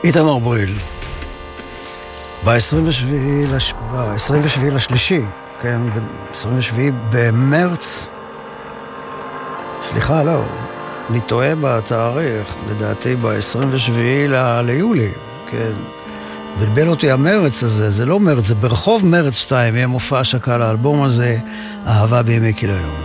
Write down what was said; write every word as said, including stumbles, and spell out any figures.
איתמר בריל. ב-עשרים ושבעה לשלישי, כן, ב-עשרים ושבעה במרץ, סליחה, לא, אני טועה בתאריך, לדעתי ב-עשרים ושבעה ליולי, כן, בלבל אותי המרץ הזה, זה לא מרץ, זה ברחוב מרץ שתיים, יהיה מופע שקה לאלבום הזה, אהבה בימי כליון.